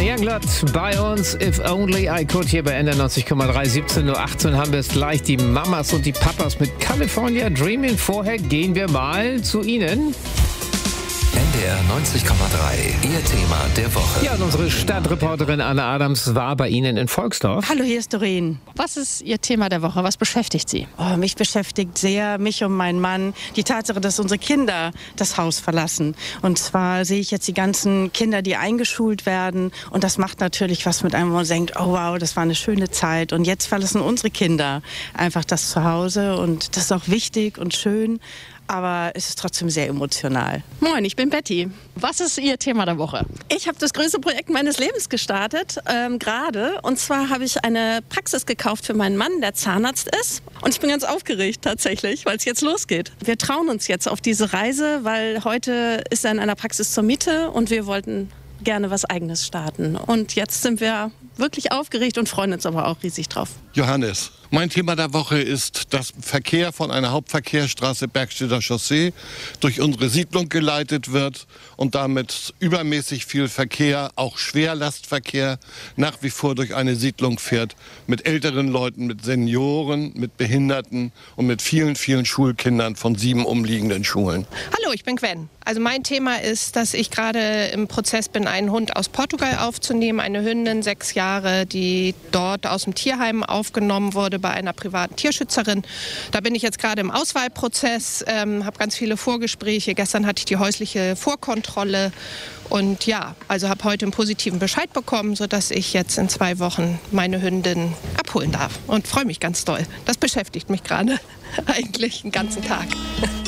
Youngblood bei uns, If Only I Could, hier bei NDR 90,3, 17:18 Uhr haben wir es gleich, die Mamas und die Papas mit California Dreaming. Vorher gehen wir mal zu Ihnen. NDR 90,3, Ihr Thema der Woche. Ja, und unsere Stadtreporterin Anna Adams war bei Ihnen in Volksdorf. Hallo, hier ist Doreen. Was ist Ihr Thema der Woche? Was beschäftigt Sie? Oh, mich beschäftigt sehr, mich und meinen Mann, die Tatsache, dass unsere Kinder das Haus verlassen. Und zwar sehe ich jetzt die ganzen Kinder, die eingeschult werden. Und das macht natürlich was mit einem, wo man denkt, oh wow, das war eine schöne Zeit. Und jetzt verlassen unsere Kinder einfach das Zuhause. Und das ist auch wichtig und schön. Aber es ist trotzdem sehr emotional. Moin, ich bin Betty. Was ist Ihr Thema der Woche? Ich habe das größte Projekt meines Lebens gestartet, gerade. Und zwar habe ich eine Praxis gekauft für meinen Mann, der Zahnarzt ist. Und ich bin ganz aufgeregt tatsächlich, weil es jetzt losgeht. Wir trauen uns jetzt auf diese Reise, weil heute ist er in einer Praxis zur Miete und wir wollten gerne was Eigenes starten. Und jetzt sind wir wirklich aufgeregt und freuen uns aber auch riesig drauf. Johannes, mein Thema der Woche ist, dass Verkehr von einer Hauptverkehrsstraße Bergstedter Chaussee durch unsere Siedlung geleitet wird und damit übermäßig viel Verkehr, auch Schwerlastverkehr, nach wie vor durch eine Siedlung fährt mit älteren Leuten, mit Senioren, mit Behinderten und mit vielen, vielen Schulkindern von 7 umliegenden Schulen. Hallo, ich bin Gwen. Also mein Thema ist, dass ich gerade im Prozess bin, einen Hund aus Portugal aufzunehmen, eine Hündin, 6 Jahre, die dort aus dem Tierheim aufgenommen wurde bei einer privaten Tierschützerin. Da bin ich jetzt gerade im Auswahlprozess, habe ganz viele Vorgespräche. Gestern hatte ich die häusliche Vorkontrolle und ja, also habe heute einen positiven Bescheid bekommen, sodass ich jetzt in 2 Wochen meine Hündin abholen darf und freue mich ganz doll. Das beschäftigt mich gerade eigentlich den ganzen Tag.